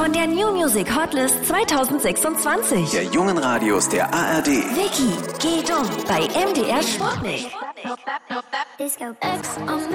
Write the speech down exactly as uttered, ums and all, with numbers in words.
von der New Music Hotlist zwanzig sechsundzwanzig. Der jungen Radios der A R D. Wiki, geht um bei M D R Sputnik. Disco X on the